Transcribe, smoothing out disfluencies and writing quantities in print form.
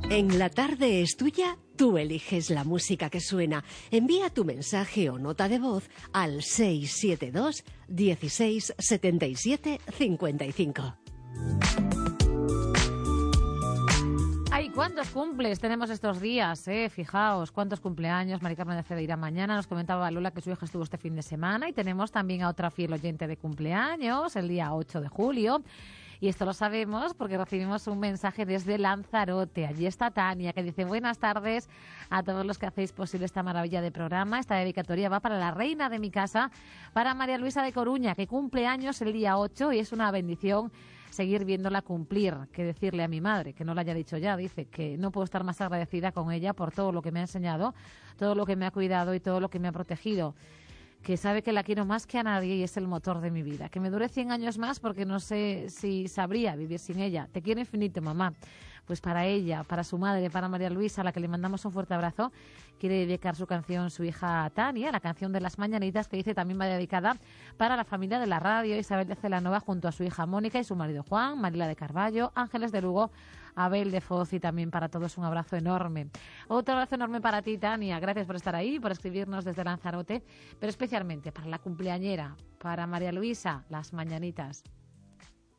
En La Tarde es Tuya, tú eliges la música que suena. Envía tu mensaje o nota de voz al 672 16 77 55. Ay, ¿cuántos cumples tenemos estos días? Fijaos, cuántos cumpleaños. Mari Carmen de Cedeira mañana. Nos comentaba Lola que su hija estuvo este fin de semana. Y tenemos también a otra fiel oyente de cumpleaños, el día 8 de julio. Y esto lo sabemos porque recibimos un mensaje desde Lanzarote. Allí está Tania, que dice: buenas tardes a todos los que hacéis posible esta maravilla de programa. Esta dedicatoria va para la reina de mi casa, para María Luisa de Coruña, que cumple años el día 8 y es una bendición seguir viéndola cumplir. Que decirle a mi madre, que no lo haya dicho ya, dice que no puedo estar más agradecida con ella por todo lo que me ha enseñado, todo lo que me ha cuidado y todo lo que me ha protegido. Que sabe que la quiero más que a nadie y es el motor de mi vida. Que me dure 100 años más porque no sé si sabría vivir sin ella. Te quiero infinito, mamá. Pues para ella, para su madre, para María Luisa, a la que le mandamos un fuerte abrazo, quiere dedicar su canción su hija Tania, la canción de las mañanitas, que dice también va dedicada para la familia de la radio, Isabel de Celanova junto a su hija Mónica y su marido Juan, Marila de Carballo, Ángeles de Lugo, Abel de Foz, y también para todos un abrazo enorme. Otro abrazo enorme para ti, Tania. Gracias por estar ahí, por escribirnos desde Lanzarote, pero especialmente para la cumpleañera, para María Luisa, las mañanitas.